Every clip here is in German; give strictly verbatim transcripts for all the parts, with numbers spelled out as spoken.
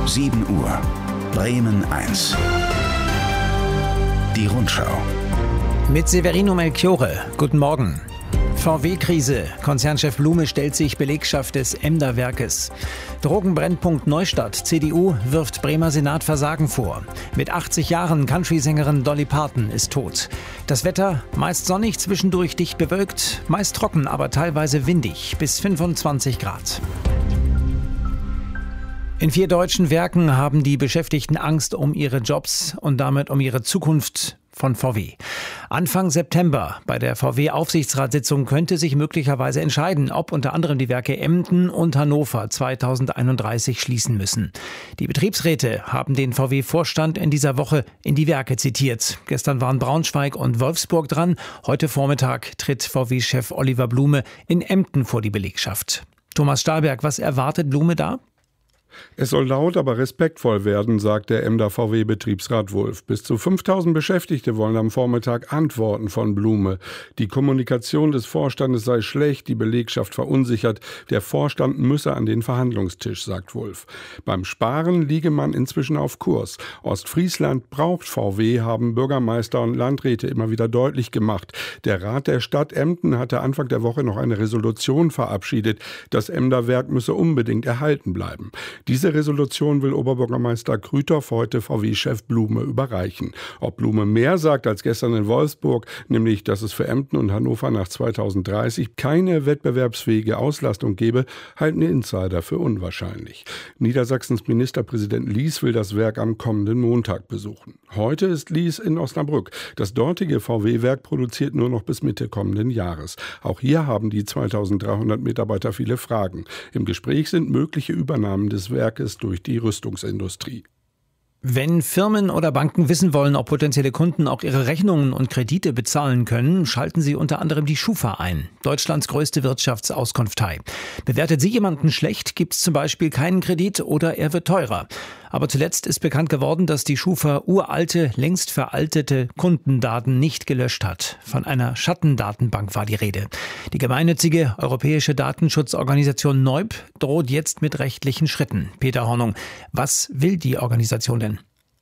sieben Uhr. Bremen eins. Die Rundschau. Mit Severino Melchiorre. Guten Morgen. V W-Krise. Konzernchef Blume stellt sich Belegschaft des Emder-Werkes. Drogenbrennpunkt Neustadt. C D U wirft Bremer Senat Versagen vor. Mit achtzig Jahren Country-Sängerin Dolly Parton ist tot. Das Wetter meist sonnig, zwischendurch dicht bewölkt, meist trocken, aber teilweise windig, bis fünfundzwanzig Grad. In vier deutschen Werken haben die Beschäftigten Angst um ihre Jobs und damit um ihre Zukunft von V W. Anfang September bei der V W-Aufsichtsratssitzung könnte sich möglicherweise entscheiden, ob unter anderem die Werke Emden und Hannover zweitausendeinunddreißig schließen müssen. Die Betriebsräte haben den V W-Vorstand in dieser Woche in die Werke zitiert. Gestern waren Braunschweig und Wolfsburg dran. Heute Vormittag tritt V W-Chef Oliver Blume in Emden vor die Belegschaft. Thomas Stahlberg, was erwartet Blume da? Es soll laut, aber respektvoll werden, sagt der Emder V W-Betriebsrat Wulff. Bis zu fünftausend Beschäftigte wollen am Vormittag Antworten von Blume. Die Kommunikation des Vorstandes sei schlecht, die Belegschaft verunsichert. Der Vorstand müsse an den Verhandlungstisch, sagt Wulff. Beim Sparen liege man inzwischen auf Kurs. Ostfriesland braucht V W, haben Bürgermeister und Landräte immer wieder deutlich gemacht. Der Rat der Stadt Emden hatte Anfang der Woche noch eine Resolution verabschiedet. Das Emder Werk müsse unbedingt erhalten bleiben. Diese Resolution will Oberbürgermeister Krüthoff heute V W-Chef Blume überreichen. Ob Blume mehr sagt als gestern in Wolfsburg, nämlich, dass es für Emden und Hannover nach zweitausenddreißig keine wettbewerbsfähige Auslastung gebe, halten Insider für unwahrscheinlich. Niedersachsens Ministerpräsident Lies will das Werk am kommenden Montag besuchen. Heute ist Lies in Osnabrück. Das dortige V W-Werk produziert nur noch bis Mitte kommenden Jahres. Auch hier haben die zweitausenddreihundert Mitarbeiter viele Fragen. Im Gespräch sind mögliche Übernahmen des Werkes durch die Rüstungsindustrie. Wenn Firmen oder Banken wissen wollen, ob potenzielle Kunden auch ihre Rechnungen und Kredite bezahlen können, schalten sie unter anderem die Schufa ein, Deutschlands größte Wirtschaftsauskunftei. Bewertet sie jemanden schlecht, gibt es zum Beispiel keinen Kredit oder er wird teurer. Aber zuletzt ist bekannt geworden, dass die Schufa uralte, längst veraltete Kundendaten nicht gelöscht hat. Von einer Schattendatenbank war die Rede. Die gemeinnützige europäische Datenschutzorganisation Neub droht jetzt mit rechtlichen Schritten. Peter Hornung, was will die Organisation denn?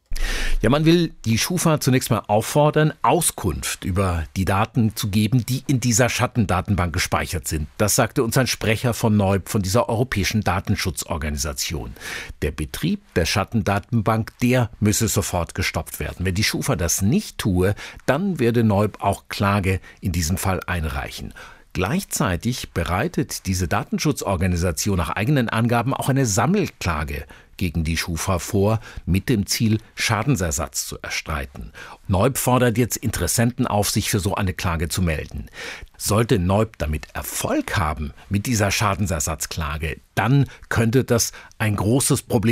Ja, man will die Schufa zunächst mal auffordern, Auskunft über die Daten zu geben, die in dieser Schattendatenbank gespeichert sind. Das sagte uns ein Sprecher von Neub, von dieser europäischen Datenschutzorganisation. Der Betrieb der Schattendatenbank, der müsse sofort gestoppt werden. Wenn die Schufa das nicht tue, dann werde Neub auch Klage in diesem Fall einreichen. Gleichzeitig bereitet diese Datenschutzorganisation nach eigenen Angaben auch eine Sammelklage gegen die Schufa vor, mit dem Ziel, Schadensersatz zu erstreiten. Neub fordert jetzt Interessenten auf, sich für so eine Klage zu melden. Sollte Neub damit Erfolg haben mit dieser Schadensersatzklage, dann könnte das ein großes Problem